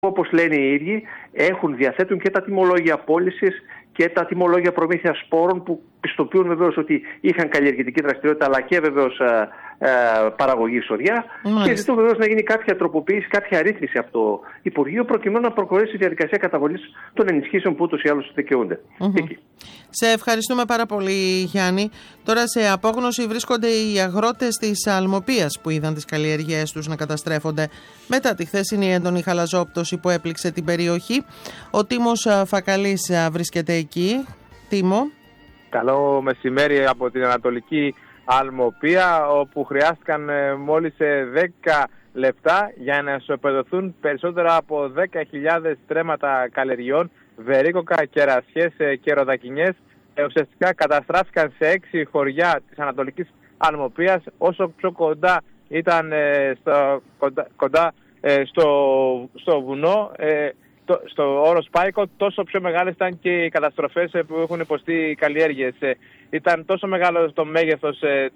όπως λένε οι ίδιοι, διαθέτουν και τα τιμολόγια πώλησης και τα τιμολόγια προμήθειας σπόρων που πιστοποιούν βεβαίως ότι είχαν καλλιεργητική δραστηριότητα αλλά και βεβαίως παραγωγή σοριά. Και ζητούν βεβαίως να γίνει κάποια τροποποίηση, κάποια ρύθμιση από το Υπουργείο προκειμένου να προχωρήσει η διαδικασία καταβολής των ενισχύσεων που ούτως ή άλλως δικαιούνται. Σε ευχαριστούμε πάρα πολύ, Γιάννη. Τώρα σε απόγνωση βρίσκονται οι αγρότες της Αλμοπίας που είδαν τις καλλιέργειές τους να καταστρέφονται μετά τη χθεσινή έντονη χαλαζόπτωση που έπληξε την περιοχή. Ο Τίμος Φακαλής βρίσκεται εκεί. Τίμο. Καλό μεσημέρι από την Ανατολική Αλμοπία, όπου χρειάστηκαν μόλις 10 λεπτά για να ισοπεδωθούν περισσότερα από 10.000 στρέμματα καλλιεργειών, βερίκοκα, κερασιές και ροδακινιές. Ουσιαστικά καταστράφηκαν σε 6 χωριά της Ανατολικής Αλμοπίας. Όσο πιο κοντά ήταν στο βουνό, στο όρος Πάικο, τόσο πιο μεγάλες ήταν και οι καταστροφές που έχουν υποστεί οι καλλιέργειες. Ήταν τόσο μεγάλο το μέγεθος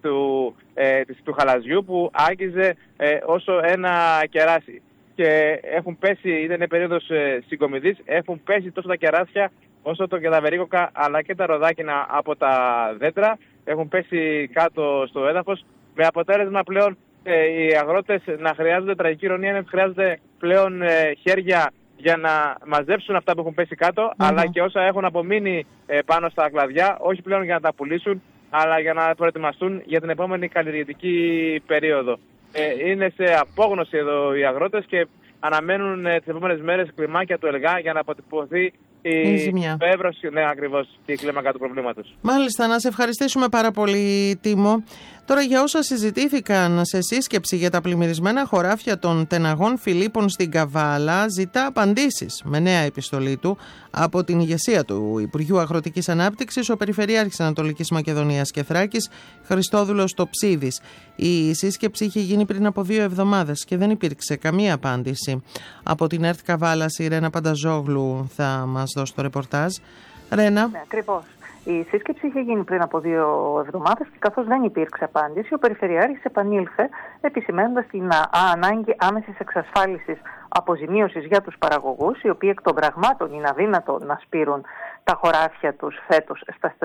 του χαλαζιού που άγγιζε όσο ένα κεράσι. Και έχουν πέσει, ήταν περίοδος συγκομιδής, έχουν πέσει τόσο τα κεράσια όσο και τα βερίκοκα αλλά και τα ροδάκινα από τα δέντρα. Έχουν πέσει κάτω στο έδαφος, με αποτέλεσμα πλέον οι αγρότες να χρειάζονται, τραγική ηρωνία είναι ότι χρειάζονται πλέον χέρια για να μαζέψουν αυτά που έχουν πέσει κάτω, αλλά και όσα έχουν απομείνει πάνω στα κλαδιά, όχι πλέον για να τα πουλήσουν, αλλά για να προετοιμαστούν για την επόμενη καλλιεργητική περίοδο. Είναι σε απόγνωση εδώ οι αγρότες και αναμένουν τις επόμενες μέρες κλιμάκια του ΕΛΓΑ για να αποτυπωθεί η εύρωση, ναι, ακριβώς, και η κλίμακα του προβλήματος. Μάλιστα, να σε ευχαριστήσουμε πάρα πολύ, Τίμο. Τώρα, για όσα συζητήθηκαν σε σύσκεψη για τα πλημμυρισμένα χωράφια των τεναγών Φιλίππων στην Καβάλα, ζητά απαντήσεις με νέα επιστολή του από την ηγεσία του Υπουργείου Αγροτικής Ανάπτυξης, ο Περιφερειάρχης Ανατολικής Μακεδονίας και Θράκης, Χριστόδουλος Τοψίδης. Η σύσκεψη είχε γίνει πριν από 2 εβδομάδες και δεν υπήρξε καμία απάντηση. Από την ΕΡΤ Καβάλας, η Ρένα Πανταζόγλου θα μας δώσει το ρεπορτάζ. Ρένα. Ναι, ακριβώς. Η σύσκεψη είχε γίνει πριν από 2 εβδομάδες και καθώς δεν υπήρξε απάντηση, ο Περιφερειάρχης επανήλθε επισημαίνοντας την ανάγκη άμεσης εξασφάλισης αποζημίωσης για τους παραγωγούς, οι οποίοι εκ των πραγμάτων είναι αδύνατο να σπείρουν τα χωράφια τους φέτος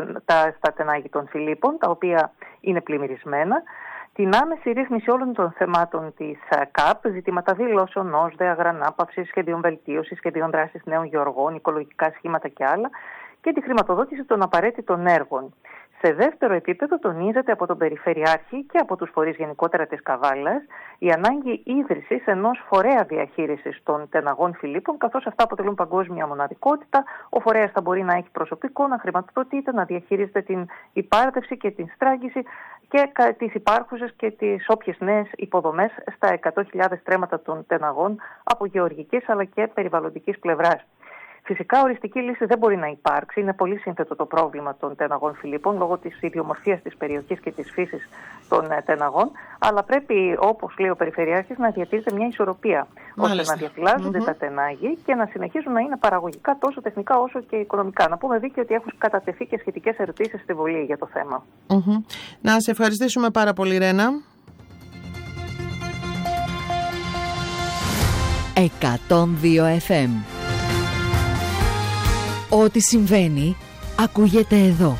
στα τενάγη των Φιλίππων, τα οποία είναι πλημμυρισμένα. Την άμεση ρύθμιση όλων των θεμάτων της ΚΑΠ, ζητήματα δηλώσεων, ΩΣΔΕ, αγρανάπαυσης, σχεδίων βελτίωσης, σχεδίων δράσης νέων γεωργών, οικολογικά σχήματα και άλλα, και τη χρηματοδότηση των απαραίτητων έργων. Σε δεύτερο επίπεδο τονίζεται από τον Περιφερειάρχη και από τους φορείς γενικότερα της Καβάλας η ανάγκη ίδρυσης ενός φορέα διαχείρισης των τεναγών Φιλίππων, καθώς αυτά αποτελούν παγκόσμια μοναδικότητα. Ο φορέας θα μπορεί να έχει προσωπικό, να χρηματοδοτείται, να διαχειρίζεται την υπάρτευση και την στράγγιση και τις υπάρχουσες και τις όποιες νέες υποδομές στα 100.000 στρέμματα των τεναγών από γεωργικής αλλά και περιβαλλοντικής πλευράς. Φυσικά, οριστική λύση δεν μπορεί να υπάρξει. Είναι πολύ σύνθετο το πρόβλημα των τεναγών Φιλίππων λόγω της ιδιομορφίας της περιοχής και της φύσης των τεναγών. Αλλά πρέπει, όπως λέει ο Περιφερειάρχης, να διατηρείται μια ισορροπία, ώστε να διαφυλάζονται τα τενάγη και να συνεχίζουν να είναι παραγωγικά τόσο τεχνικά όσο και οικονομικά. Να πούμε δίκαιο ότι έχουν κατατεθεί και σχετικές ερωτήσεις στη Βουλή για το θέμα. Να σε ευχαριστήσουμε πάρα πολύ, Ρένα. 102 FM. Ό,τι συμβαίνει, ακούγεται εδώ.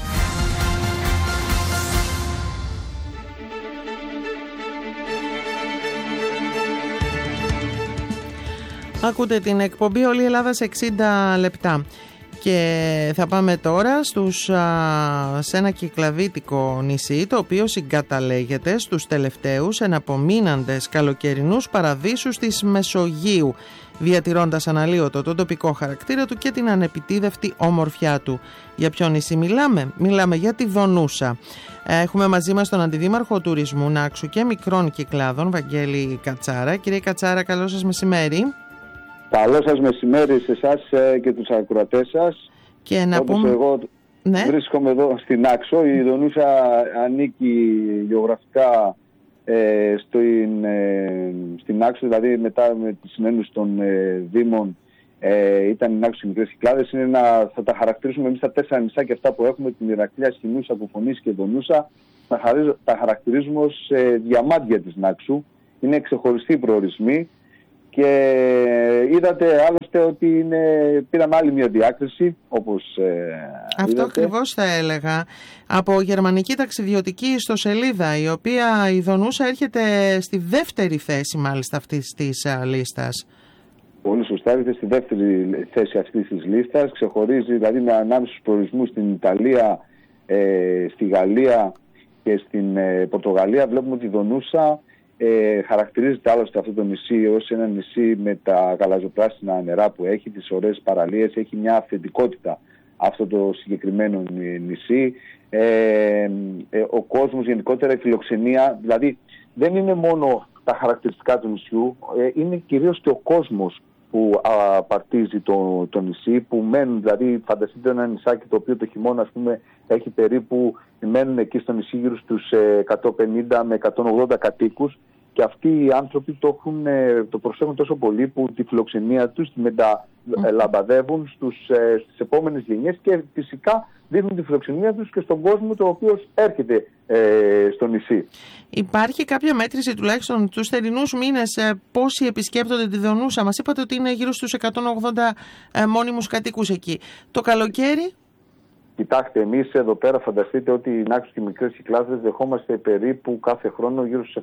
Ακούτε την εκπομπή Όλη η Ελλάδα σε 60 λεπτά. Και θα πάμε τώρα σε ένα κυκλαδίτικο νησί, το οποίο συγκαταλέγεται στους τελευταίους εναπομείναντες καλοκαιρινούς παραδείσους της Μεσογείου, διατηρώντας αναλύωτο τον τοπικό χαρακτήρα του και την ανεπιτίδευτη όμορφιά του. Για ποιο νησί μιλάμε? Μιλάμε για τη Δονούσα. Έχουμε μαζί μας τον Αντιδήμαρχο Τουρισμού Νάξου και Μικρών Κυκλάδων, Βαγγέλη Κατσάρα. Κύριε Κατσάρα, καλό σας μεσημέρι. Καλό σας μεσημέρι σε εσάς και τους ακροατές σας. Και να πούμε... Εγώ βρίσκομαι εδώ στην Νάξο. Η Δονούσα ανήκει γεωγραφικά στην Νάξο, δηλαδή μετά με τις συνένους των Δήμων ήταν η Νάξο και Μικρές Κυκλάδες. Θα τα χαρακτηρίσουμε εμείς τα 4 νησάκια αυτά που έχουμε, την Ηρακλεία, Σχοινούσα, Κοφονήσι και Δονούσα, τα χαρακτηρίζουμε ως διαμάντια της Νάξου. Είναι ξεχωριστοί προορισμοί Και είδατε άλλωστε ότι πήραμε άλλη μια διάκριση, όπως αυτό ακριβώς θα έλεγα, από γερμανική ταξιδιωτική ιστοσελίδα, η οποία η Δονούσα έρχεται στη δεύτερη θέση μάλιστα αυτής της λίστας. Πολύ σωστά, έρχεται στη δεύτερη θέση αυτής της λίστας, ξεχωρίζει δηλαδή ανάμεσα στους προορισμούς στην Ιταλία, στη Γαλλία και στην Πορτογαλία. Βλέπουμε ότι η Δονούσα χαρακτηρίζεται άλλωστε αυτό το νησί ως ένα νησί με τα γαλαζοπράσινα νερά που έχει, τις ωραίες παραλίες, έχει μια αυθεντικότητα αυτό το συγκεκριμένο νησί. Ο κόσμος γενικότερα, η φιλοξενία, δηλαδή δεν είναι μόνο τα χαρακτηριστικά του νησιού, είναι κυρίως και ο κόσμος που απαρτίζει το νησί, που μένουν, δηλαδή φανταστείτε ένα νησάκι το οποίο το χειμώνα, ας πούμε, έχει περίπου, μένουν εκεί στο νησί γύρω στους 150 με 180 κατοίκους, και αυτοί οι άνθρωποι το προσέχουν τόσο πολύ που τη φιλοξενία τους τη μεταλαμπαδεύουν στις επόμενες γενιές, και φυσικά δείχνουν τη φιλοξενία τους και στον κόσμο το οποίος έρχεται στο νησί. Υπάρχει κάποια μέτρηση τουλάχιστον τους θερινούς μήνες πόσοι επισκέπτονται τη Δονούσα? Μας είπατε ότι είναι γύρω στους 180 μόνιμους κατοίκους εκεί. Το καλοκαίρι? Κοιτάξτε, εμείς εδώ πέρα φανταστείτε ότι οι Νάξος και οι μικρές Κυκλάδες δεχόμαστε περίπου κάθε χρόνο γύρω στους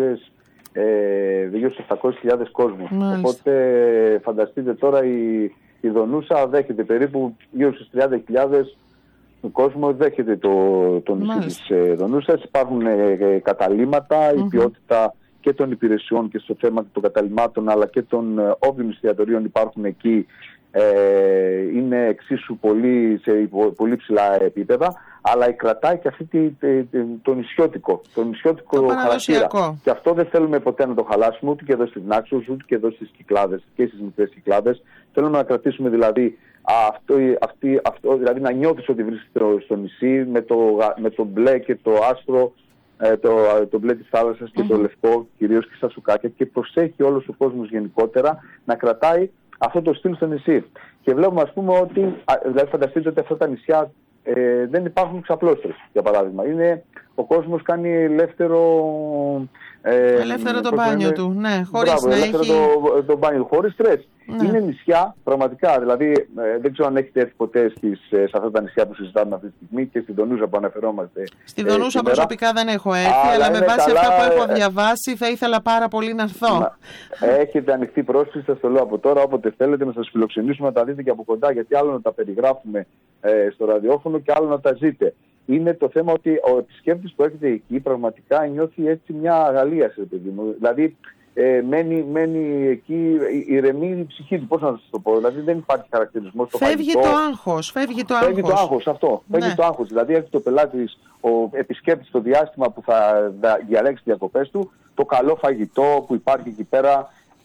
700.000 κόσμους. Μάλιστα. Οπότε φανταστείτε τώρα η Δονούσα δέχεται περίπου γύρω στους 30.000 κόσμο, δέχεται το νησί της Δονούσας. Υπάρχουν καταλύματα, η ποιότητα και των υπηρεσιών και στο θέμα των καταλυμάτων αλλά και των όποιων εστιατορίων υπάρχουν εκεί είναι εξίσου σε πολύ ψηλά επίπεδα, αλλά κρατάει και αυτή το νησιώτικο χαρακτήρα. Και αυτό δεν θέλουμε ποτέ να το χαλάσουμε, ούτε και εδώ στις Νάξος, ούτε και εδώ στις Κυκλάδες και στις μικρές Κυκλάδες. Θέλουμε να κρατήσουμε δηλαδή αυτό, δηλαδή να νιώθεις ότι βρίσκεται στο νησί με το μπλε και το άσπρο, το μπλε της θάλασσας και το λευκό κυρίως και στα σουκάκια, και προσέχει όλος ο κόσμος γενικότερα να κρατάει αυτό το στυλ στο νησί. Και βλέπουμε, ας πούμε, ότι δηλαδή φανταστείτε ότι αυτά τα νησιά δεν υπάρχουν ξαπλώστρες, για παράδειγμα. Ο κόσμος κάνει ελεύθερο το μπάνιο του, ναι, χωρίς να έχει... το μπάνιο του, χωρίς στρες. Ναι. Είναι νησιά, πραγματικά, δηλαδή δεν ξέρω αν έχετε έρθει ποτέ σε αυτά τα νησιά που συζητάμε αυτή τη στιγμή, και στην Δονούσα που αναφερόμαστε. Στη Δονούσα προσωπικά δεν έχω έρθει, αλλά με βάση αυτά που έχω διαβάσει θα ήθελα πάρα πολύ να έρθω. Έχετε ανοιχτή πρόσκληση, σας το λέω από τώρα, όποτε θέλετε να σας φιλοξενήσουμε, να τα δείτε και από κοντά, γιατί άλλο να τα περιγράφουμε στο ραδιόφωνο και άλλο να τα ζείτε. Είναι το θέμα ότι ο επισκέπτης που έρχεται εκεί πραγματικά νιώθει έτσι μια αγαλίαση, παιδί μου. Δηλαδή μένει εκεί, ηρεμεί η ψυχή του. Πώς να σας το πω, δηλαδή δεν υπάρχει χαρακτηρισμός. Φεύγει το άγχος. Φεύγει το άγχος. Δηλαδή έχει το πελάτης, ο επισκέπτης, το διάστημα που θα διαλέξει τις διακοπές του, το καλό φαγητό που υπάρχει εκεί πέρα,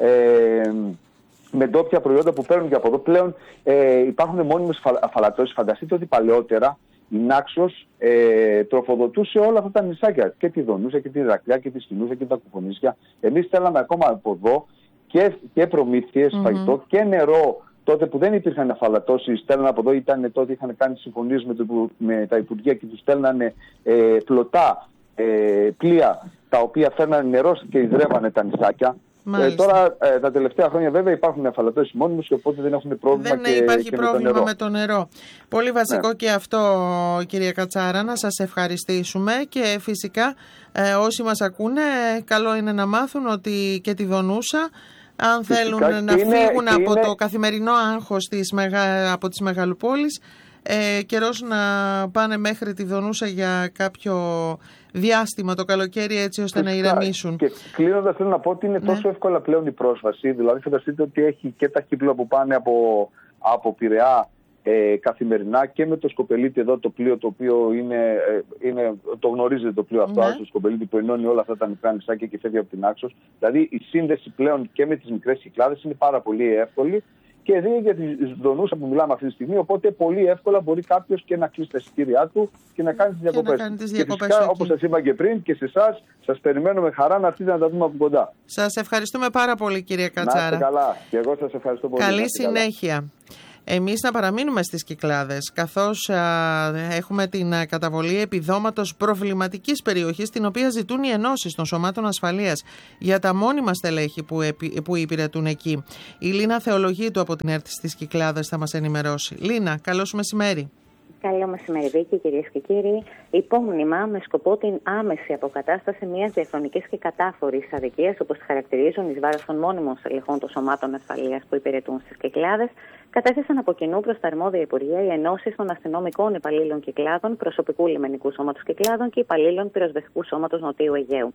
με ντόπια προϊόντα που παίρνουν και από εδώ. Πλέον υπάρχουν μόνιμες αφαλατώσεις. Φανταστείτε ότι παλαιότερα η Νάξος τροφοδοτούσε όλα αυτά τα νησάκια, και τη Δονούσα και τη Ηρακλιά και τη Σκηνούσα και τα Κουφονίσια. Εμείς θέλαμε ακόμα από εδώ και προμήθειες, φαγητό και νερό. Τότε που δεν υπήρχαν αφαλατώσεις, στέλνανε από εδώ, τότε είχαν κάνει συμφωνίες με τα Υπουργεία και τους στέλνανε πλωτά πλοία τα οποία φέρνανε νερό και ιδρεύανε τα νησάκια. Τώρα τα τελευταία χρόνια βέβαια υπάρχουν αφαλατώσεις μόνιμους, οπότε δεν έχουν πρόβλημα. Δεν υπάρχει πρόβλημα με το νερό. Πολύ βασικό και αυτό, κυρία Κατσάρα, να σας ευχαριστήσουμε, και φυσικά όσοι μας ακούνε καλό είναι να μάθουν ότι και τη Δονούσα, αν θέλουν να φύγουν από το καθημερινό άγχος από τις μεγαλοπόλεις, καιρός να πάνε μέχρι τη Δονούσα για κάποιο διάστημα το καλοκαίρι, έτσι ώστε να ηρεμήσουν. Και κλείνοντας, θέλω να πω ότι είναι τόσο εύκολα πλέον η πρόσβαση. Δηλαδή φανταστείτε ότι έχει και τα κύκλα που πάνε από Πειραιά καθημερινά, και με το Σκοπελίτη εδώ, το πλοίο το οποίο το γνωρίζετε το πλοίο αυτό, το Σκοπελίτη, που ενώνει όλα αυτά τα μικρά νησάκια και φεύγει από την Άξος. Δηλαδή η σύνδεση πλέον και με τις μικρές Κυκλάδες είναι πάρα πολύ εύκολη, και δίνει για τη Δονούσα που μιλάμε αυτή τη στιγμή, οπότε πολύ εύκολα μπορεί κάποιος και να κλείσει τα εισιτήριά του και να κάνει τις διακοπές. Και φυσικά, όπως σας είπα και πριν, και σε εσάς, σας περιμένω με χαρά να έρθετε να τα δούμε από κοντά. Σας ευχαριστούμε πάρα πολύ, κυρία Κατσάρα. Να είστε καλά. Και εγώ σας ευχαριστώ πολύ. Καλή συνέχεια. Εμείς να παραμείνουμε στις Κυκλάδες, καθώς έχουμε την καταβολή επιδόματος προβληματικής περιοχής, την οποία ζητούν οι ενώσεις των σωμάτων ασφαλείας για τα μόνιμα στελέχη που υπηρετούν εκεί. Η Λίνα Θεολογίτου από την ΕΡΤ στις Κυκλάδες θα μας ενημερώσει. Λίνα, καλώς μεσημέρι. Καλό μεσημέρι, Βίκη, κυρίες και κύριοι. Υπόμνημα με σκοπό την άμεση αποκατάσταση μιας διαχρονικής και κατάφορης αδικίας, όπως τη χαρακτηρίζουν εις βάρος των μόνιμων στελεχών των σωμάτων ασφαλείας που υπηρετούν στις Κυκλάδες, κατέθεσαν από κοινού προς τα αρμόδια Υπουργεία οι ενώσεις των αστυνομικών υπαλλήλων Κυκλάδων, προσωπικού λιμενικού σώματος Κυκλάδων και υπαλλήλων πυροσβεστικού σώματος Νοτίου Αιγαίου.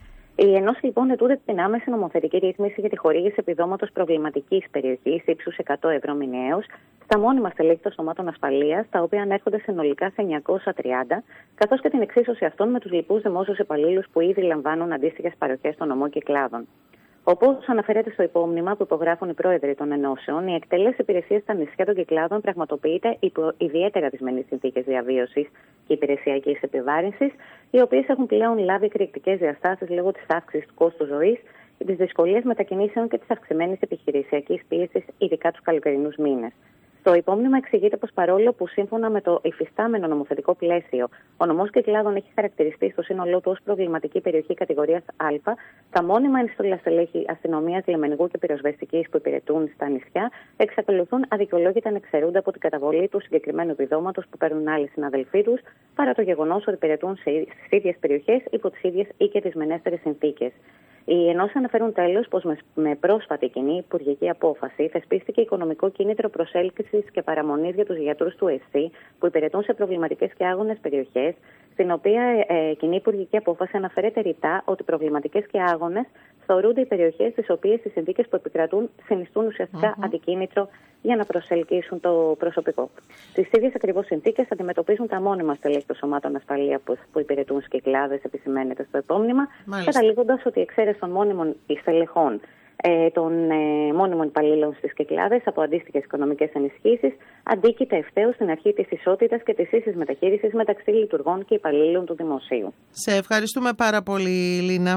Οι ενώσεις λοιπόν ετούνται την άμεση νομοθετική ρύθμιση για τη χορήγηση επιδόματος προβληματικής περιοχής ύψους 100 ευρώ μηνιαίως στα μόνιμα στελέχη των σωμάτων ασφαλείας, τα οποία ανέρχονται συνολικά σε 930, καθώς και την εξίσωση αυτών με τους λοιπούς δημόσιους υπαλλήλους που ήδη λαμβάνουν αντίστοιχες παροχές των νομών Κυκλάδων. Όπως αναφέρεται στο υπόμνημα που υπογράφουν οι πρόεδροι των ενώσεων, η εκτέλεση υπηρεσίας στα νησιά των Κυκλάδων πραγματοποιείται υπό ιδιαίτερα δυσμενείς συνθήκες διαβίωσης και υπηρεσιακής επιβάρυνσης, οι οποίες έχουν πλέον λάβει εκρηκτικές διαστάσεις λόγω της αύξησης του κόστου ζωής, της δυσκολίας μετακινήσεων και της αυξημένης επιχειρησιακής πίεσης, ειδικά τους καλοκαιρινούς μήνες. Το υπόμνημα εξηγείται πως παρόλο που σύμφωνα με το υφιστάμενο νομοθετικό πλαίσιο ο νομός Κυκλάδων έχει χαρακτηριστεί στο σύνολό του ως προβληματική περιοχή κατηγορίας Α, τα μόνιμα ενστολά στελέχη αστυνομίας, λιμενικού και πυροσβεστικής που υπηρετούν στα νησιά εξακολουθούν αδικαιολόγητα να εξαιρούνται από την καταβολή του συγκεκριμένου επιδόματος που παίρνουν άλλοι συναδελφοί τους, παρά το γεγονός ότι υπηρετούν στις ίδιες περιοχές υπό τις ίδιες ή και δυσμενέστερες συνθήκες. Οι ενώσεις αναφέρουν τέλος πως με πρόσφατη κοινή υπουργική απόφαση θεσπίστηκε οικονομικό κίνητρο προσέλκυσης και παραμονής για τους γιατρούς του ΕΣΥ που υπηρετούν σε προβληματικές και άγονες περιοχές, στην οποία κοινή υπουργική απόφαση αναφέρεται ρητά ότι προβληματικές και άγονες θεωρούνται οι περιοχές στις οποίες οι συνθήκες που επικρατούν συνιστούν ουσιαστικά αντικίνητρο για να προσελκύσουν το προσωπικό. Τις ίδιες ακριβώς συνθήκες αντιμετωπίζουν τα μόνιμα στελέχη των σωμάτων ασφαλείας που υπηρετούν στις Κυκλάδες, επισημαίνεται στο επόμνημα, καταλήγοντας ότι η εξαίρεση των μόνιμων στελεχών των μόνιμων υπαλλήλων στις Κυκλάδες από αντίστοιχες οικονομικές ενισχύσεις αντίκειται ευθέως στην αρχή της ισότητας και της ίσης μεταχείρισης μεταξύ λειτουργών και υπαλλήλων του δημοσίου. Σε ευχαριστούμε πάρα πολύ, Λίνα.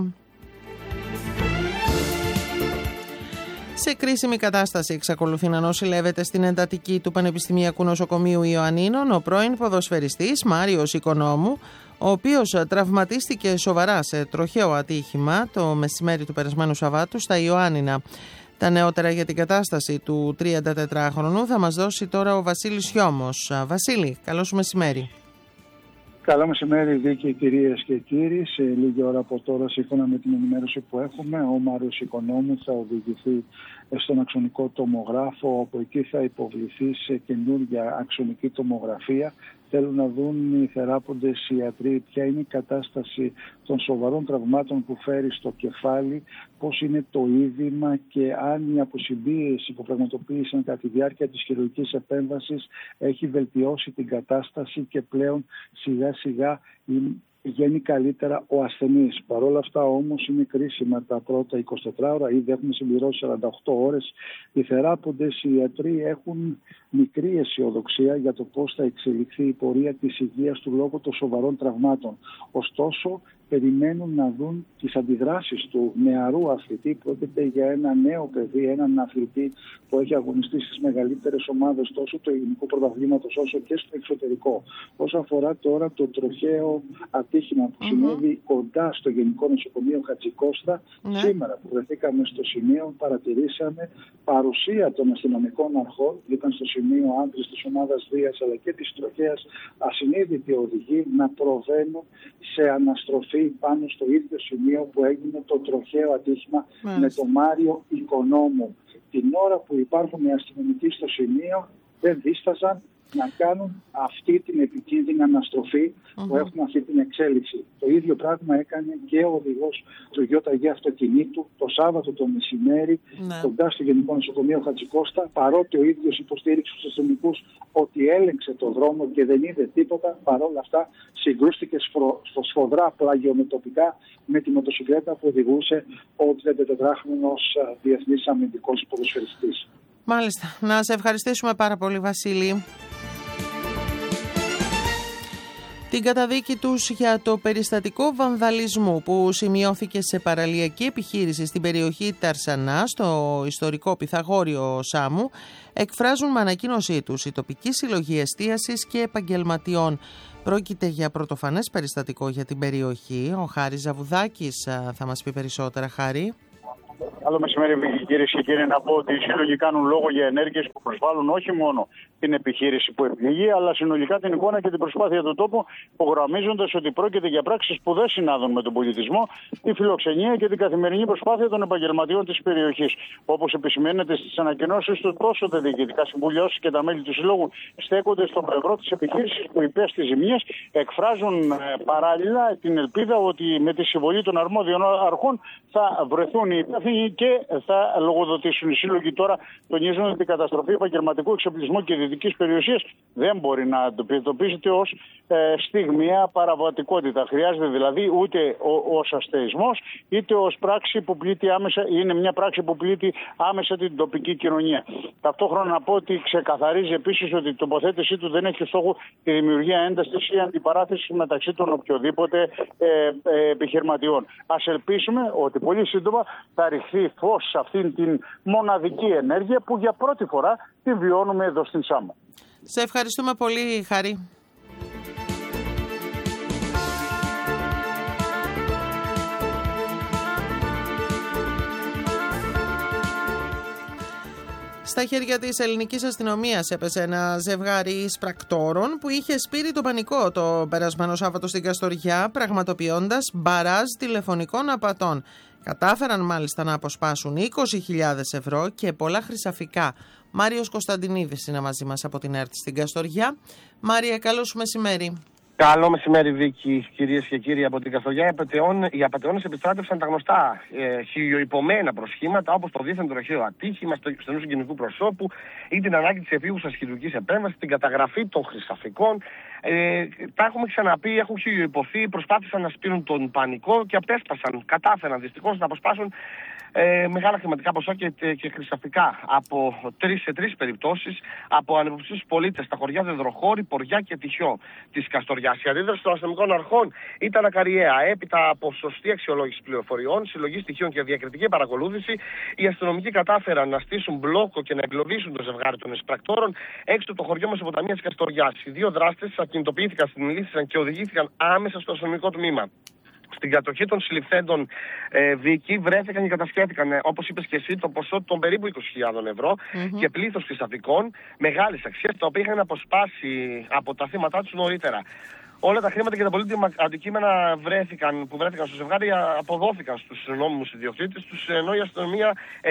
Σε κρίσιμη κατάσταση εξακολουθεί να νοσηλεύεται στην εντατική του Πανεπιστημιακού Νοσοκομείου Ιωαννίνων ο πρώην ποδοσφαιριστής Μάριος Οικονόμου, ο οποίος τραυματίστηκε σοβαρά σε τροχαίο ατύχημα το μεσημέρι του περασμένου Σαββάτου στα Ιωάννινα. Τα νεότερα για την κατάσταση του 34χρονου θα μας δώσει τώρα ο Βασίλης Χιώμος. Βασίλη, καλό σου μεσημέρι. Καλό μεσημέρι, Βίκη, κυρίες και κύριοι. Σε λίγη ώρα από τώρα, σύμφωνα με την ενημέρωση που έχουμε, ο Μάριος Οικονόμου θα οδηγηθεί στον αξονικό τομογράφο, όπου εκεί θα υποβληθεί σε καινούργια αξονική τομογραφία. Θέλουν να δουν οι θεράποντες ιατροί ποια είναι η κατάσταση των σοβαρών τραυμάτων που φέρει στο κεφάλι, πώς είναι το είδημα και αν η αποσυμπίεση που πραγματοποίησαν κατά τη διάρκεια της χειρουργικής επέμβασης έχει βελτιώσει την κατάσταση και πλέον σιγά σιγά πηγαίνει καλύτερα ο ασθενής. Παρ' όλα αυτά όμως είναι κρίσιμα τα πρώτα 24 ώρα, ήδη έχουμε συμπληρώσει 48 ώρες. Οι θεράποντες, οι ιατροί έχουν μικρή αισιοδοξία για το πώς θα εξελιχθεί η πορεία της υγείας του λόγω των σοβαρών τραυμάτων. Ωστόσο, περιμένουν να δουν τις αντιδράσεις του νεαρού αθλητή. Πρόκειται για ένα νέο παιδί, έναν αθλητή που έχει αγωνιστεί στις μεγαλύτερες ομάδες τόσο του ελληνικού πρωταθλήματος όσο και στο εξωτερικό. Όσον αφορά τώρα το τροχαίο ατύχημα που συνέβη κοντά στο Γενικό Νοσοκομείο Χατζικώστα, σήμερα που βρεθήκαμε στο σημείο παρατηρήσαμε παρουσία των αστυνομικών αρχών, ήταν στο σημείο άντρες της ομάδας Δίας αλλά και της τροχαίας ασυνείδητοι οδηγοί να προβαίνουν σε αναστροφή πάνω στο ίδιο σημείο που έγινε το τροχαίο ατύχημα με τον Μάριο Οικονόμου. Την ώρα που υπάρχουν οι αστυνομικοί στο σημείο δεν δίσταζαν να κάνουν αυτή την επικίνδυνη αναστροφή που έχουν αυτή την εξέλιξη. Το ίδιο πράγμα έκανε και ο οδηγός του ΙΓ αυτοκινήτου το Σάββατο το μεσημέρι κοντά στο Γενικό Νοσοκομείο Χατζικώστα, παρότι ο ίδιος υποστήριξε στους αστυνομικούς ότι έλεγξε το δρόμο και δεν είδε τίποτα, παρόλα αυτά συγκρούστηκε στο σφοδρά πλαγιομετωπικά με τη μοτοσυκλέτα που οδηγούσε ο 34χρονος διεθνής αμυντικός ποδοσφαιριστής. Μάλιστα. Να σε ευχαριστήσουμε πάρα πολύ, Βασίλη. την καταδίκη τους για το περιστατικό βανδαλισμού που σημειώθηκε σε παραλιακή επιχείρηση στην περιοχή Ταρσανά, στο ιστορικό Πυθαγόριο Σάμου, εκφράζουν με ανακοίνωσή τους η τοπική συλλογή εστίασης και επαγγελματιών. Πρόκειται για πρωτοφανές περιστατικό για την περιοχή. Ο Χάρης Ζαβουδάκης θα μας πει περισσότερα. Χάρη. Καλό μεσημέρι, κυρίες και κύριοι. Να πω ότι οι σύλλογοι κάνουν λόγο για ενέργειες που προσβάλλουν όχι μόνο την επιχείρηση που επιλεγεί, αλλά συνολικά την εικόνα και την προσπάθεια του τόπου, υπογραμμίζοντας ότι πρόκειται για πράξεις που δεν συνάδουν με τον πολιτισμό, τη φιλοξενία και την καθημερινή προσπάθεια των επαγγελματιών της περιοχής. Όπως επισημαίνεται στις ανακοινώσεις του, τόσο τα διοικητικά συμβούλια όσο και τα μέλη του Συλλόγου στέκονται στο πλευρό της επιχείρησης που υπέστη ζημίες, εκφράζουν παράλληλα την ελπίδα ότι με τη συμβολή των αρμόδιων αρχών θα βρεθούν οι υπεύθυνοι και θα λογοδοτήσουν. Οι σύλλογοι τώρα τονίζουν ότι η καταστροφή επαγγελματικού εξοπλισμού και δυτικής περιουσίας δεν μπορεί να αντιμετωπίζεται ως στιγμιαία παραβατικότητα. Χρειάζεται δηλαδή ούτε ως αστεϊσμός, είτε ως πράξη που πλήττει άμεσα, είναι μια πράξη που πλήττει άμεσα την τοπική κοινωνία. Ταυτόχρονα να πω ότι ξεκαθαρίζει επίσης ότι η τοποθέτησή του δεν έχει στόχο τη δημιουργία έντασης ή αντιπαράθεσης μεταξύ των οποιοδήποτε επιχειρηματιών. Ας ελπίσουμε ότι πολύ σύντομα θα ρηχθεί φως σε αυτήν την μοναδική ενέργεια που για πρώτη φορά τη βιώνουμε εδώ στην Σάμο. Σε ευχαριστούμε πολύ, Χάρη. Στα χέρια της ελληνικής αστυνομίας έπεσε ένα ζευγάρι σπρακτόρων που είχε σπείρει τον πανικό το περασμένο Σάββατο στην Καστοριά, πραγματοποιώντας μπαράζ τηλεφωνικών απατών. Κατάφεραν μάλιστα να αποσπάσουν 20.000 ευρώ και πολλά χρυσαφικά. Μάριος Κωνσταντινίδης είναι μαζί μας από την ΕΡΤ στην Καστοριά. Μάρια, καλό σου μεσημέρι. Καλό μεσημέρι, Βίκη, κυρίες και κύριοι από την Καστοριά. Οι απατεώνες επιστράτευσαν τα γνωστά χιλιοϊπωμένα προσχήματα, όπως το δίθεν τροχαίο ατύχημα στο στενού συγγενικού προσώπου ή την ανάγκη της επίγουσας χειρουργικής επέμβασης, την καταγραφή των χρυσαφικών. Τα έχουμε ξαναπεί, έχουν χιλιοϊπωθεί, προσπάθησαν να σπείρουν τον πανικό και απέσπασαν. Κατάφεραν δυστυχώς να αποσπάσουν μεγάλα χρηματικά ποσά και χρυσαφικά από σε τρεις περιπτώσεις από ανεπιψήφιους πολίτες στα χωριά Δεδροχώρη, Ποριά και Τυχιό της Καστοριάς. Η αντίδραση των αστυνομικών αρχών ήταν ακαριαία. Έπειτα από σωστή αξιολόγηση πληροφοριών, συλλογή στοιχείων και διακριτική παρακολούθηση, οι αστυνομικοί κατάφεραν να στήσουν μπλόκο και να εμπλουτίσουν το ζευγάρι των εισπρακτόρων έξω από το χωριό Μεσοποταμία της Καστοριάς. Οι δύο δράστες ακινητοποιήθηκαν, συνελήφθησαν και οδηγήθηκαν άμεσα στο αστυνομικό τμήμα. Στην κατοχή των συλληφθέντων, Βίκη, βρέθηκαν και κατασχέθηκαν, όπως είπες και εσύ, το ποσό των περίπου 20.000 ευρώ και πλήθος χρυσαφικών μεγάλης αξίας, τα οποία είχαν αποσπάσει από τα θύματά τους νωρίτερα. Όλα τα χρήματα και τα πολύτιμα αντικείμενα που βρέθηκαν στο ζευγάρι αποδόθηκαν στους νόμιμους ιδιοκτήτες τους, ενώ η αστυνομία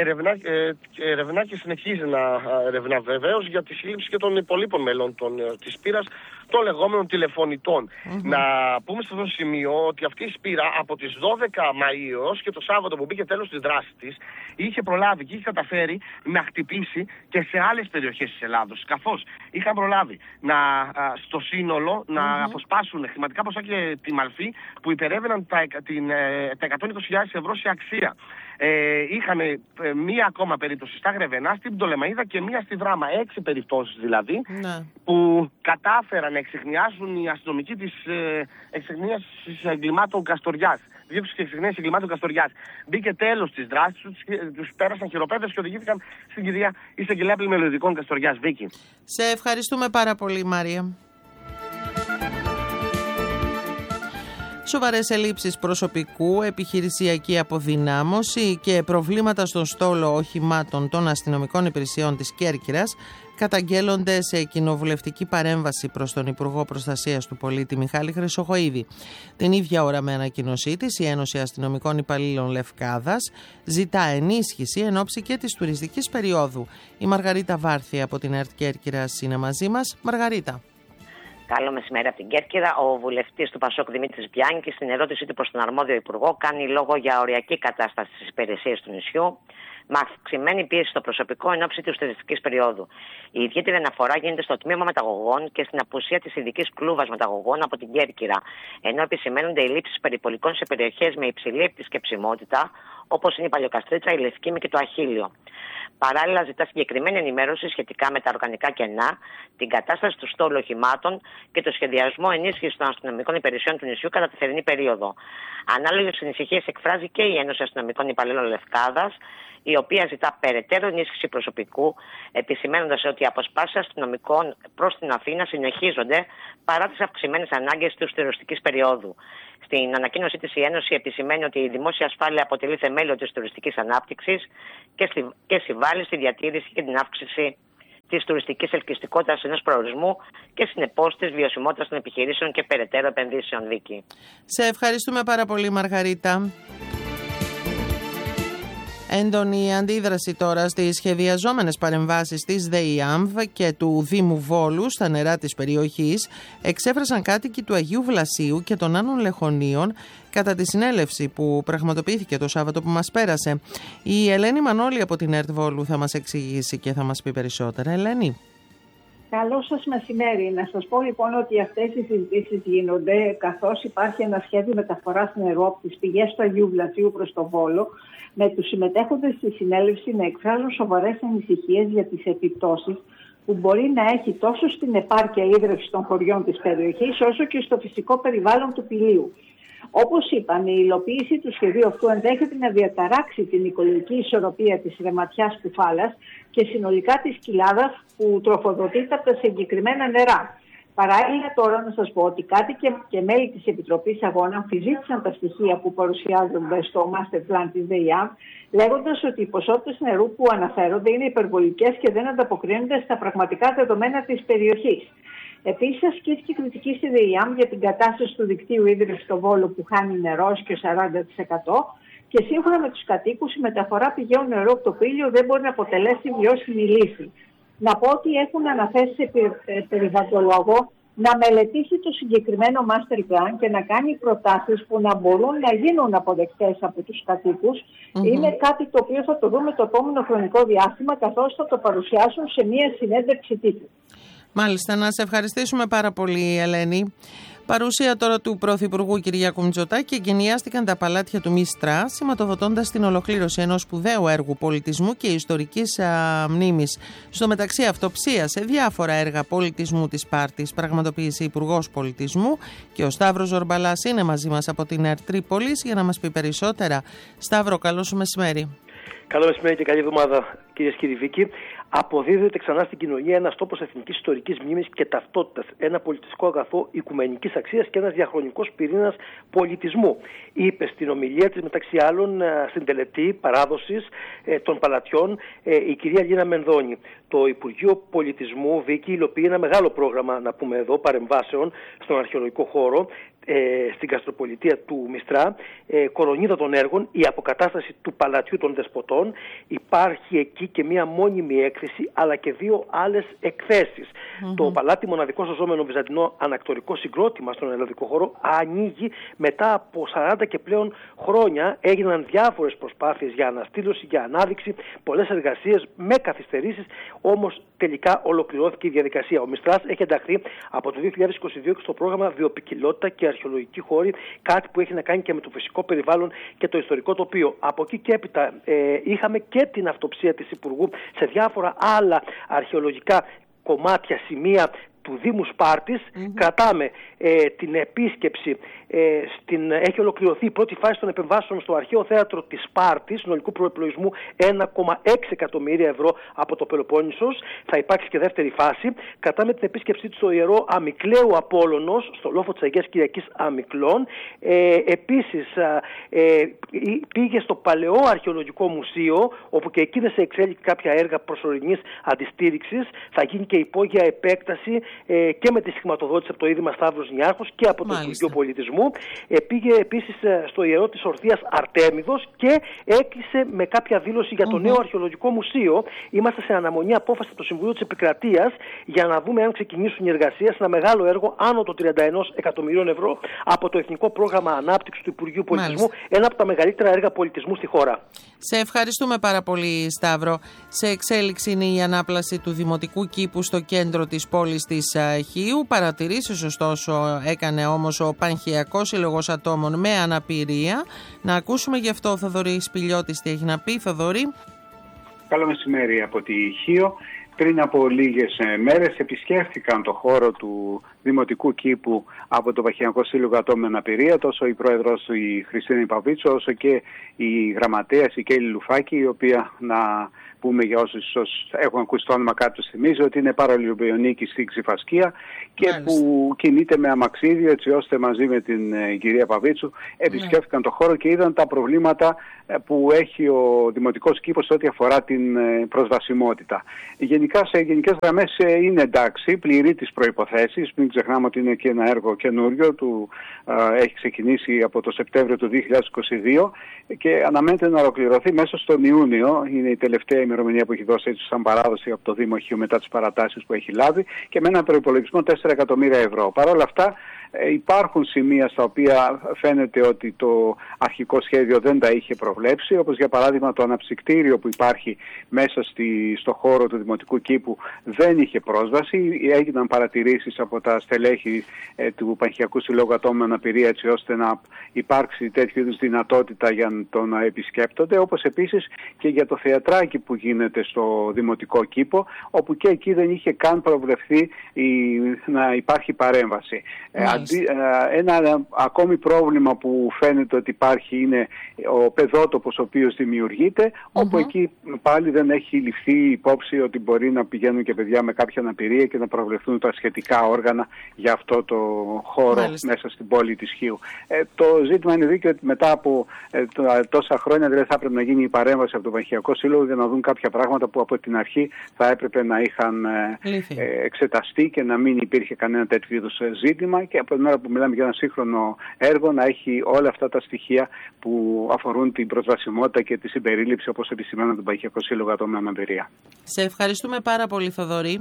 ερευνά και συνεχίζει να ερευνά βεβαίως για τη σύλληψη και των υπολείπων μελών της σπήρας, των λεγόμενων τηλεφωνητών. Να πούμε σε αυτό το σημείο ότι αυτή η σπήρα από τις 12 Μαΐου έως και το Σάββατο που μπήκε τέλος της δράσης της, είχε προλάβει και είχε καταφέρει να χτυπήσει και σε άλλες περιοχές της Ελλάδος. Καθώς είχαν προλάβει στο σύνολο να αποσπάσουν χρηματικά ποσά και τη μαλφή που υπερεύαιναν τα 120.000 ευρώ σε αξία. Είχαν μία ακόμα περίπτωση στα Γρεβενά, στην Πτολεμαΐδα και μία στη Δράμα. 6 περιπτώσεις δηλαδή, που κατάφεραν να εξεχνιάσουν οι αστυνομικοί της εξεχνίασης εγκλημάτων Καστοριάς. Δίωξη και εξεχνίαση εγκλημάτων Καστοριάς. Μπήκε τέλος της δράσης, τους πέρασαν χειροπέδες και οδηγήθηκαν στην κυρία Εισαγγελέα Πλημελιωδικών Καστοριάς. Βίκη. Σε ευχαριστούμε πάρα πολύ, Μάρια. Σοβαρές ελλείψεις προσωπικού, επιχειρησιακή αποδυνάμωση και προβλήματα στον στόλο οχημάτων των αστυνομικών υπηρεσιών της Κέρκυρας καταγγέλλονται σε κοινοβουλευτική παρέμβαση προς τον Υπουργό Προστασίας του Πολίτη Μιχάλη Χρυσοχοΐδη. Την ίδια ώρα, με ανακοίνωσή της, η Ένωση Αστυνομικών Υπαλλήλων Λευκάδας ζητά ενίσχυση εν ώψη και της τουριστικής περίοδου. Η Μαργαρίτα Βάρθη από την ΕΡΤ Κέρκυρας είναι μαζί μας. Μαργαρίτα. Καλό μεσημέρι από την Κέρκυρα. Ο βουλευτής του Πασόκ Δημήτρης Μπιάνκης, στην ερώτησή του προς τον αρμόδιο υπουργό, κάνει λόγο για οριακή κατάσταση στις υπηρεσίες του νησιού, με αυξημένη πίεση στο προσωπικό εν ώψη της τουριστικής περίοδου. Η ιδιαίτερη αναφορά γίνεται στο τμήμα μεταγωγών και στην απουσία της ειδικής κλούβας μεταγωγών από την Κέρκυρα, ενώ επισημαίνονται οι λήψεις περιπολικών σε περιοχές με υψηλή επισκεψιμότητα, όπως είναι η Παλαιοκαστρίτσα, η Λευκήμη και το Αχίλιο. Παράλληλα, ζητά συγκεκριμένη ενημέρωση σχετικά με τα οργανικά κενά, την κατάσταση του στόλου οχημάτων και το σχεδιασμό ενίσχυσης των αστυνομικών υπηρεσιών του νησιού κατά τη θερινή περίοδο. Ανάλογες ανησυχίες εκφράζει και η Ένωση Αστυνομικών Υπαλλήλων Λευκάδας, η οποία ζητά περαιτέρω ενίσχυση προσωπικού, επισημαίνοντας ότι οι αποσπάσεις αστυνομικών προς την Αθήνα συνεχίζονται παρά τις αυξημένες ανάγκες της τουριστικής περίοδου. Στην ανακοίνωσή της η Ένωση επισημαίνει ότι η δημόσια ασφάλεια αποτελεί θεμέλιο της τουριστικής ανάπτυξης και συμβάλλει στη διατήρηση και την αύξηση της τουριστικής ελκυστικότητας ενός προορισμού και συνεπώς της βιωσιμότητας των επιχειρήσεων και περαιτέρω επενδύσεων, Βίκη. Σε ευχαριστούμε πάρα πολύ, Μαργαρίτα. Έντονη αντίδραση τώρα στις σχεδιαζόμενες παρεμβάσεις της ΔΕΙΑΜΒ και του Δήμου Βόλου στα νερά της περιοχής εξέφρασαν κάτοικοι του Αγίου Βλασίου και των Άνων Λεχωνίων κατά τη συνέλευση που πραγματοποιήθηκε το Σάββατο που μας πέρασε. Η Ελένη Μανώλη από την ΕΡΤ Βόλου θα μας εξηγήσει και θα μας πει περισσότερα. Ελένη. Καλό σας μεσημέρι. Να σας πω λοιπόν ότι αυτές οι συζητήσεις γίνονται καθώς υπάρχει ένα σχέδιο μεταφοράς νερού από τις πηγές του Αγίου Βλασίου προς το Βόλο, με τους συμμετέχοντες στη συνέλευση να εκφράζουν σοβαρές ανησυχίες για τις επιπτώσεις που μπορεί να έχει τόσο στην επάρκεια ίδρυυση των χωριών της περιοχής όσο και στο φυσικό περιβάλλον του Πηλίου. Όπως είπαμε, η υλοποίηση του σχεδίου αυτού ενδέχεται να διαταράξει την οικολογική ισορροπία της Ρεματιάς Κουφάλας και συνολικά της κοιλάδας που τροφοδοτείται από τα συγκεκριμένα νερά. Παράλληλα, τώρα να σας πω ότι κάτοικοι και μέλη της Επιτροπής Αγώνα αμφισβήτησαν τα στοιχεία που παρουσιάζονται στο Master Plan της ΔΕΙΑΜ, λέγοντας ότι οι ποσότητες νερού που αναφέρονται είναι υπερβολικές και δεν ανταποκρίνονται στα πραγματικά δεδομένα της περιοχής. Επίσης, ασκήθηκε κριτική στη ΔΕΙΑΜ για την κατάσταση του δικτύου ίδρυυσης στο Βόλο που χάνει νερό και 40% και σύμφωνα με τους κατοίκους η μεταφορά πηγαίων νερού από το Πήλιο δεν μπορεί να αποτελέσει βιώσιμη λύση. Να πω ότι έχουν αναθέσει σε περιβαλλοντολόγο να μελετήσει το συγκεκριμένο master plan και να κάνει προτάσεις που να μπορούν να γίνουν αποδεκτές από τους κατοίκους. Είναι κάτι το οποίο θα το δούμε το επόμενο χρονικό διάστημα, καθώς θα το παρουσιάσουν σε μία συνέντευξη τύπου. Μάλιστα, να σε ευχαριστήσουμε πάρα πολύ, Ελένη. Παρουσία τώρα του Πρωθυπουργού Κυριάκου Μητσοτάκη εγκαινιάστηκαν τα παλάτια του Μίστρα, σηματοδοτώντας την ολοκλήρωση ενός σπουδαίου έργου πολιτισμού και ιστορικής μνήμης. Στο μεταξύ, αυτοψία σε διάφορα έργα πολιτισμού της Σπάρτης πραγματοποίησε Υπουργός Πολιτισμού και ο Σταύρος Ζορμπαλάς είναι μαζί μας από την ΕΡΤ Τρίπολης για να μας πει περισσότερα. Σταύρο, καλό σου μεσημέρι. Καλό μεσημέρι και καλή εβδομάδα, κυρίες και κύριοι. Βίκη. Αποδίδεται ξανά στην κοινωνία ένας τόπος εθνικής ιστορικής μνήμης και ταυτότητας, ένα πολιτιστικό αγαθό οικουμενικής αξίας και ένας διαχρονικός πυρήνας πολιτισμού. Είπε στην ομιλία της, μεταξύ άλλων, στην τελετή παράδοσης των παλατιών, η κυρία Λίνα Μενδώνη. Το Υπουργείο Πολιτισμού, Βίκη, υλοποιεί ένα μεγάλο πρόγραμμα, να πούμε εδώ, παρεμβάσεων στον αρχαιολογικό χώρο, στην Καστροπολιτεία του Μιστρά, κορονίδα των έργων, η αποκατάσταση του Παλατιού των Δεσποτών. Υπάρχει εκεί και μία μόνιμη έκθεση, αλλά και δύο άλλες εκθέσεις. Το παλάτι, μοναδικό σωζόμενο βυζαντινό ανακτορικό συγκρότημα στον ελλαδικό χώρο, ανοίγει μετά από 40 και πλέον χρόνια. Έγιναν διάφορες προσπάθειες για αναστήλωση, για ανάδειξη, πολλές εργασίες με καθυστερήσεις, όμως τελικά ολοκληρώθηκε η διαδικασία. Ο Μιστράς έχει ενταχθεί από το 2022 και στο πρόγραμμα Βιοποικιλότητα και Αρχαιολογική Χώρη, κάτι που έχει να κάνει και με το φυσικό περιβάλλον και το ιστορικό τοπίο. Από εκεί και έπειτα είχαμε και την αυτοψία της Υπουργού σε διάφορα άλλα αρχαιολογικά κομμάτια, σημεία του Δήμου Σπάρτης. Κρατάμε την επίσκεψη, έχει ολοκληρωθεί η πρώτη φάση των επεμβάσεων στο αρχαίο θέατρο της Σπάρτης, συνολικού προεπλογισμού 1,6 εκατομμύρια ευρώ από το Πελοπόννησος. Θα υπάρξει και δεύτερη φάση. Κρατάμε την επίσκεψή του στο Ιερό Αμικλαίου Απόλλωνος, στο λόφο της Αγίας Κυριακής Αμικλών. Επίσης πήγε στο Παλαιό Αρχαιολογικό Μουσείο, όπου και εκεί δεν σε εξέλιξε κάποια έργα προσωρινής αντιστήριξης. Θα γίνει και υπόγεια επέκταση και με τη συγχρηματοδότηση από το Ίδρυμα Σταύρος Νιάρχος και από το Υπουργείο Πολιτισμού. Πήγε επίσης στο Ιερό της Ορθίας Αρτέμιδος και έκλεισε με κάποια δήλωση για το νέο Αρχαιολογικό Μουσείο. Είμαστε σε αναμονή απόφαση από το Συμβουλίο της Επικρατείας για να δούμε αν ξεκινήσουν οι εργασίες σε ένα μεγάλο έργο άνω των 31 εκατομμυρίων ευρώ από το Εθνικό Πρόγραμμα Ανάπτυξης του Υπουργείου Πολιτισμού. Ένα από τα μεγαλύτερα έργα πολιτισμού στη χώρα. Σε ευχαριστούμε πάρα πολύ, Σταύρο. Σε εξέλιξη είναι η ανάπλαση του Δημοτικού Κήπου στο κέντρο της πόλης της της Χίου. Παρατηρήσεις ωστόσο έκανε όμως ο Πανχιακός Σύλλογος Ατόμων με Αναπηρία. Να ακούσουμε γι' αυτό ο Θοδωρής Σπηλιώτης τι έχει να πει. Θοδωρή. Καλό μεσημέρι από τη Χίο. Πριν από λίγες μέρες επισκέφθηκαν το χώρο του Δημοτικού Κήπου από το Πανχιακό Σύλλογο Ατόμων με Αναπηρία, τόσο η πρόεδρος του η Χριστίνα Παβίτσου, όσο και η γραμματέας η Κέλλη Λουφάκη, η οποία, να πούμε για όσους έχουν ακούσει το όνομα κάποιος, θυμίζει ότι είναι παραλιομπιονίκη στην Ξηφασκία και που κινείται με αμαξίδιο, έτσι ώστε μαζί με την κυρία Παβίτσου επισκέφθηκαν το χώρο και είδαν τα προβλήματα που έχει ο Δημοτικός Κήπος ό,τι αφορά την προσβασιμότητα. Γενικά, σε γενικές γραμμές είναι εντάξει, πληρεί τις προϋποθέσεις. Μην ξεχνάμε ότι είναι και ένα έργο καινούριο, έχει ξεκινήσει από το Σεπτέμβριο του 2022 και αναμένεται να ολοκληρωθεί μέσα στον Ιούνιο. Είναι η τελευταία ημερομηνία που έχει δώσει έτσι σαν παράδοση από το Δήμο Χίου μετά τις παρατάσεις που έχει λάβει και με έναν προϋπολογισμό 4 εκατομμύρια ευρώ. Παρ' όλα αυτά υπάρχουν σημεία στα οποία φαίνεται ότι το αρχικό σχέδιο δεν τα είχε προβλέψει, όπως για παράδειγμα το αναψυκτήριο που υπάρχει μέσα στο χώρο του Δημοτικού Κήπου δεν είχε πρόσβαση. Έγιναν παρατηρήσεις από τα στελέχη του Πανχιακού Συλλόγου Ατόμων με Αναπηρία, έτσι ώστε να υπάρξει τέτοιου είδους δυνατότητα για το να επισκέπτονται, όπως επίσης και για το θεατράκι που γίνεται στο Δημοτικό Κήπο, όπου και εκεί δεν είχε καν προβλεφθεί να υπάρχει παρέμβαση. Ένα ακόμη πρόβλημα που φαίνεται ότι υπάρχει είναι ο παιδότοπος ο οποίος δημιουργείται, όπου εκεί πάλι δεν έχει ληφθεί υπόψη ότι μπορεί να πηγαίνουν και παιδιά με κάποια αναπηρία και να προβλεφθούν τα σχετικά όργανα για αυτό το χώρο μέσα στην πόλη της Χίου. Το ζήτημα είναι δίκαιο ότι μετά από τόσα χρόνια δηλαδή θα έπρεπε να γίνει η παρέμβαση από τον Πανχιακό Σύλλογο για να δουν κάποια πράγματα που από την αρχή θα έπρεπε να είχαν εξεταστεί και να μην υπήρχε κανένα τέτοιο είδους ζήτημα και από την ώρα που μιλάμε για ένα σύγχρονο έργο να έχει όλα αυτά τα στοιχεία που αφορούν την προσβασιμότητα και τη συμπερίληψη, όπως επισημαίνω τον Πανχιακό Σύλλογο Ατόμων με Αναπηρία. Σε ευχαριστούμε πάρα πολύ, Θοδωρή.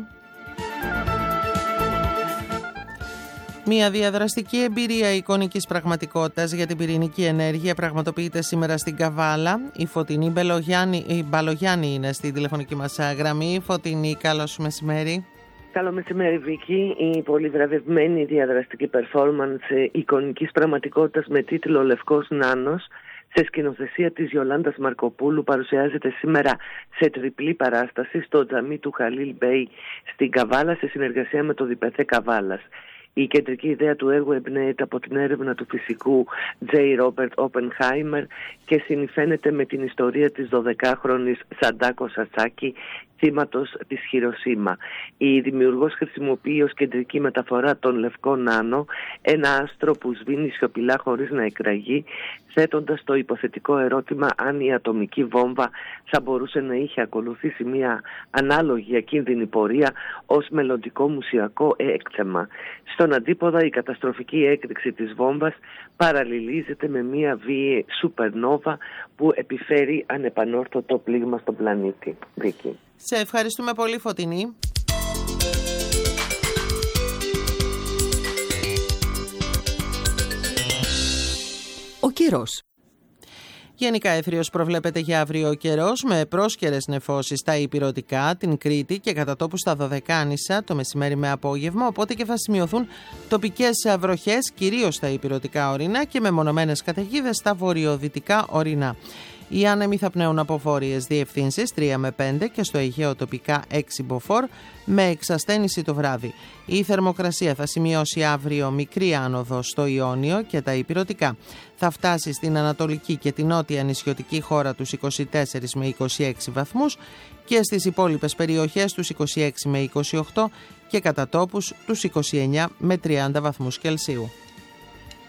Μια διαδραστική εμπειρία εικονικής πραγματικότητας για την πυρηνική ενέργεια πραγματοποιείται σήμερα στην Καβάλα. Η Φωτεινή Μπαλογιάννη είναι στη τηλεφωνική μας γραμμή. Φωτεινή, καλώς μεσημέρι. Καλό μεσημέρι, Βίκη. Η πολύ βραβευμένη διαδραστική performance εικονικής πραγματικότητας με τίτλο «Λευκός Νάνος» σε σκηνοθεσία της Γιολάντας Μαρκοπούλου παρουσιάζεται σήμερα σε τριπλή παράσταση στο τζαμί του Χαλίλ Μπέι στην Καβάλα σε συνεργασία με το Διπεθέ Καβάλας. Η κεντρική ιδέα του έργου εμπνέεται από την έρευνα του φυσικού J. Robert Oppenheimer και συνυφαίνεται με την ιστορία της 12χρονης Σαντάκο Σατσάκη, θύματος της Χιροσίμα. Η δημιουργός χρησιμοποιεί ως κεντρική μεταφορά τον λευκό νάνο, ένα άστρο που σβήνει σιωπηλά χωρίς να εκραγεί, θέτοντας το υποθετικό ερώτημα αν η ατομική βόμβα θα μπορούσε να είχε ακολουθήσει μια ανάλογη ακίνδυνη πορεία ως μελλοντικό μουσιακό έκθεμα. Στον αντίποδα, η καταστροφική έκρηξη της βόμβας παραλληλίζεται με μια βίαιη σουπερνόβα που επιφέρει ανεπανόρθωτο πλήγμα στον πλανήτη. Βίκη. Σε ευχαριστούμε πολύ, Φωτεινή. Ο καιρός. Γενικά αιθρίως προβλέπεται για αύριο ο καιρός με πρόσκαιρες νεφώσεις στα ηπειρωτικά, την Κρήτη και κατά τόπου στα Δωδεκάνησα το μεσημέρι με απόγευμα, οπότε και θα σημειωθούν τοπικές βροχές κυρίως στα ηπειρωτικά ορεινά και μεμονωμένες καταιγίδες στα βορειοδυτικά ορεινά. Οι άνεμοι θα πνέουν από βόρειες διευθύνσεις 3 με 5 και στο Αιγαίο τοπικά 6 μποφόρ με εξασθένηση το βράδυ. Η θερμοκρασία θα σημειώσει αύριο μικρή άνοδο στο Ιόνιο και τα ηπειρωτικά. Θα φτάσει στην ανατολική και την νότια νησιωτική χώρα τους 24 με 26 βαθμούς και στις υπόλοιπες περιοχές τους 26 με 28 και κατά τόπους τους 29 με 30 βαθμούς Κελσίου.